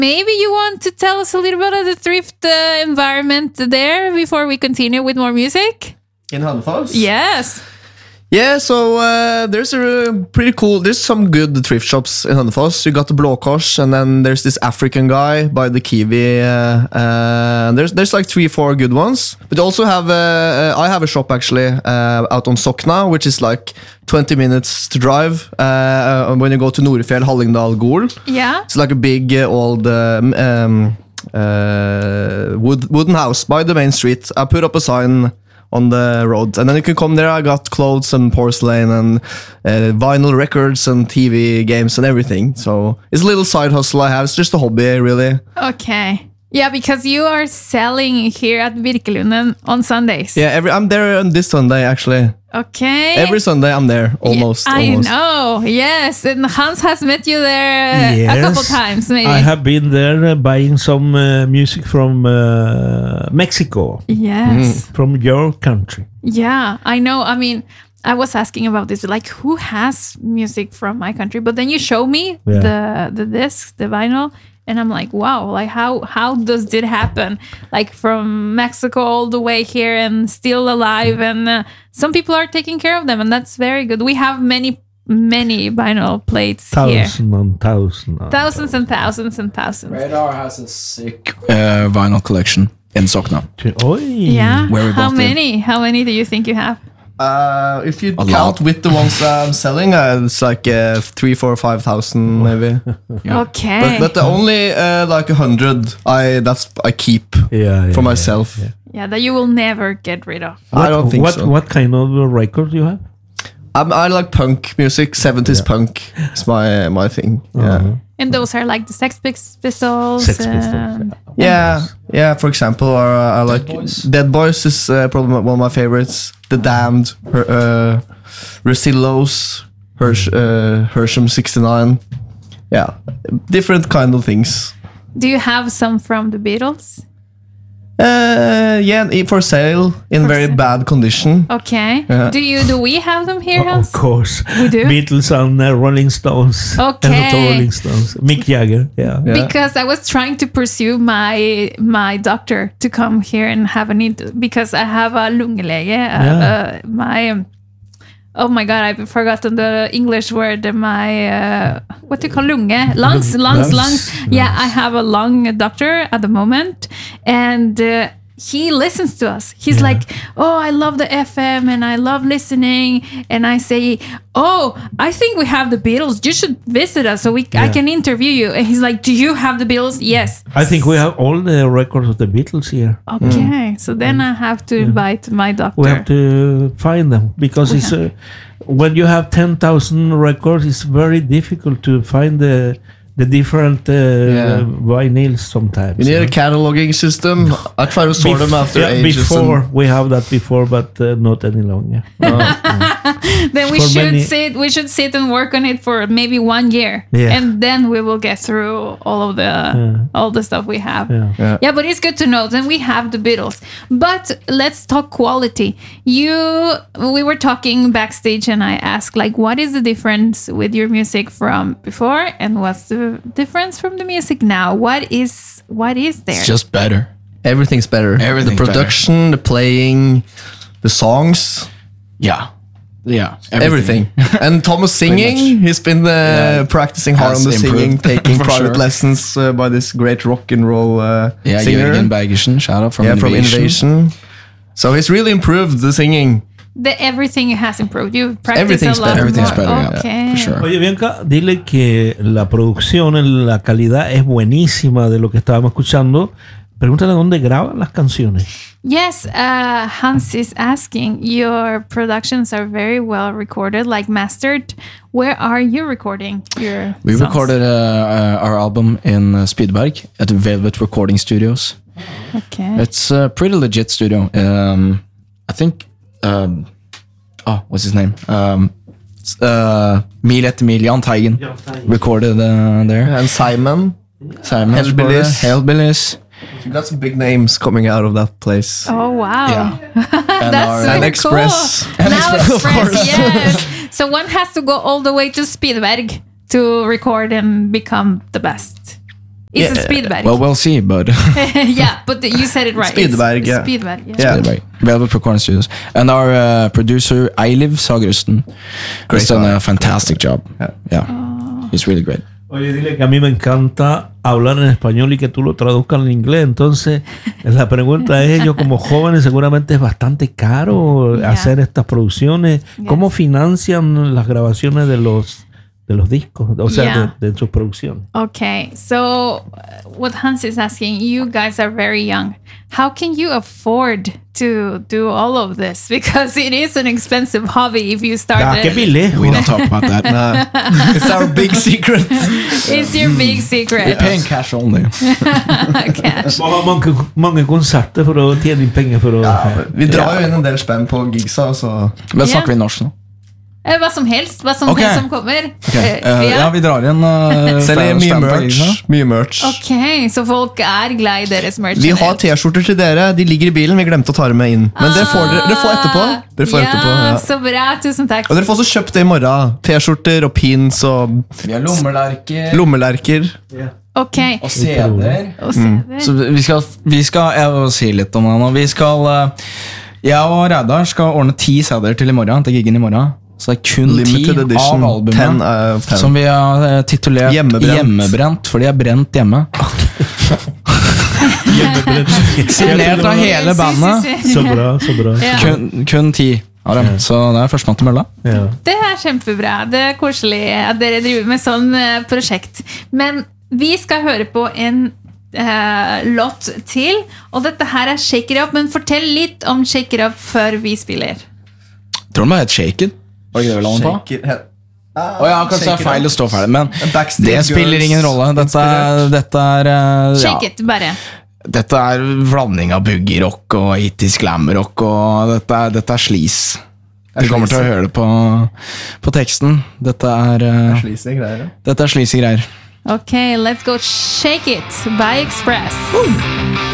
Maybe you want to tell us a little bit of the thrift environment there before we continue with more music? In Hønefoss? Yes. Yeah, so there's a pretty cool. There's some good thrift shops in Hønefoss. You got the Blå Kors, and then there's this African guy by the Kiwi. There's like 3-4 good ones. But also have I have a shop actually out on Sokna, which is like 20 minutes to drive when you go to Nordfjell, Hallingdal, Gol. Yeah. It's like a big old wooden house by the main street. I put up a sign on the road, and then you can come there. I got clothes and porcelain and vinyl records and TV games and everything. So it's a little side hustle I have. It's just a hobby, really. Okay. Yeah, because you are selling here at Birkelunden on Sundays. Yeah, I'm there on this Sunday actually. Okay. Every Sunday I'm there, almost. I almost. know, yes. And Hans has met you there a couple times, maybe. I have been there buying some music from Mexico. Yes. From your country. Yeah, I know. I mean, I was asking about this, like, who has music from my country? But then you show me the disc, the vinyl, and I'm like, wow, like how does it happen? Like from Mexico all the way here and still alive, and some people are taking care of them, and that's very good. We have many vinyl plates here. Thousands and thousands and thousands. Radar has a sick vinyl collection in Sokna. Yeah. Where we How bought many? How many do you think you have? If you A count lot. with the ones I'm selling, it's like 3, 4, 5,000 maybe. Yeah. Okay. But the only like 100 I keep for myself. Yeah, that you will never get rid of. I don't think so. What kind of record you have? I like punk music. 70s punk is my thing. Yeah. And those are like the Sex Pistols. Sex Pistols, Yeah. For example, or I like Dead Boys is probably one of my favorites. The Damned, Resillos, Hersham 69. Yeah, different kind of things. Do you have some from the Beatles? Yeah, for sale in very bad condition. Okay. Yeah. Do we have them here, Hans? Of course. We do? Beatles and Rolling Stones. Okay. And the Rolling Stones. Mick Jagger. Yeah. Because I was trying to pursue my doctor to come here and have an because I have a lungelege. Oh my god, I've forgotten the English word. My what do you call lunge? Lungs. Yeah, I have a lung doctor at the moment, and he listens to us. He's like, oh, I love the FM and I love listening. And I say, oh, I think we have the Beatles. You should visit us so I can interview you. And he's like, do you have the Beatles? Yes. I think we have all the records of the Beatles here. Okay, so then I have to invite my doctor. We have to find them because it's when you have 10,000 records, it's very difficult to find the different vinyls sometimes. You need a cataloging system. I try to sort them after ages. Before we have that before, but not any longer. Then we should sit and work on it for maybe 1 year, and then we will get through all of the stuff we have. Yeah, but it's good to know. Then we have the Beatles, but let's talk quality. We were talking backstage, and I asked, like, what is the difference with your music from before, and what's the difference from the music now? What is there? It's just better. Everything's better. Everything's the production, the playing, the songs. Yeah. Everything. And Thomas singing, he's been practicing hard on the singing, taking private lessons by this great rock and roll singer. Jørgen Bergersen, shout out from Invasion. So he's really improved the singing. Everything has improved. You've practiced Everything's a lot better. Everything's more. better, Okay. for sure. Oye, Bianca, dile que la producción, la calidad es buenísima de lo que estábamos escuchando. Pregúntale dónde graban las canciones. Yes, Hans is asking, your productions are very well recorded, like mastered. Where are you recording your We songs? recorded our album in Spydberg at Velvet Recording Studios. Okay. It's a pretty legit studio. I think, what's his name? Mil etter mil, Jan Teigen recorded there. And Simon. Hellbillies. You got some big names coming out of that place. Oh, wow. Yeah. That's our- super Express. cool. Now Express, of Express, course. yes. So one has to go all the way to Spydberg to record and become the best. It's a Spydberg. Well, we'll see, but Yeah, but you said it right. Spydberg, It's yeah. Spydberg, yeah. Yeah. Right. Velvet Popcorn Studios. And our producer, Eiliv Sagerusten, has done a fantastic job. Yeah. He's really great. Oye, dile que a mí me encanta hablar en español y que tú lo traduzcas en inglés. Entonces, la pregunta es, ellos como jóvenes seguramente es bastante caro hacer estas producciones. ¿Cómo financian las grabaciones de los discos? O sea, de sus producciones. Okay, so what Hans is asking, you guys are very young. How can you afford to do all of this? Because it is an expensive hobby if you start ¡Qué it. lejos! We don't talk about that. It's our big secret. It's your big We're secret. paying cash only. Cash. Mange konserter for å tjene penger for å... Vi drar jo inn en del spenn på gigsa, så Men snakker vi norsk nå? Hva som helst som kommer. Ja, vi drar inn selger mye stand på merch. gigsa. Mye merch. Ok, så folk er glad i deres merch. Vi har T-skjorter til dere. De ligger i bilen. Vi glemte å ta dem med inn. Men det får dere får etterpå. Dere får etterpå, ja. Så bra, tusen takk. Og dere får også kjøpt det i morgen. T-skjorter og pins og Vi har lommelerker. Ok. og CD-er. Og CD. Så vi skal jeg vil si litt om det nå. Vi skal jeg og Reidar skal ordne 10 CD-er til i morgen, til giggen i morgen. Så det er kun 10 Limited edition. av 10 albumet av 10. som vi har titulert Hjemmebrent, for de er brent hjemme. Signert av hele bandet. Så bra. Ja. Kun 10 av dem. Så det er førstemann til mølla. Ja. Det er kjempebra. Det er koselig at dere driver med sånn prosjekt. Men vi skal høre på en låt til, og dette her er Shake It Up, men fortell litt om Shake It Up før vi spiller. Tror du det het Shake It? Var det ikke det vi la den på? Ja, kanskje det er feil å stå ferdig, men det spiller ingen rolle. Dette er Shake It, bare. Dette er blanding av boogie-rock og hittis glam-rock, og dette er sleaze. Du kommer til å høre det på teksten. Dette er sleazy greier. Ok, let's go Shake It by Express.